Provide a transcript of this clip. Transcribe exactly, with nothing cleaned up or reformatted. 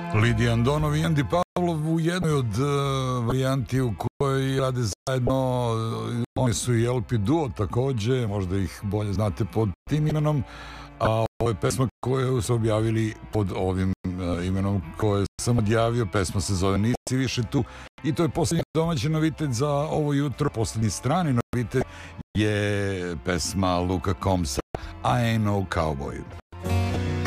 Lidija Andonov i Andi Pavlov u jednoj od uh, varijanti u kojoj rade zajedno. Oni su i L P duo takođe, možda ih bolje znate pod tim imenom, a ovo je pesma koju su objavili pod ovim uh, imenom koje sam odjavio. Pesma se zove Nisi više tu i to je poslednji domaći novitet za ovo jutro. Poslednji strani novitet je pesma Luka Combsa I Ain't No Cowboy.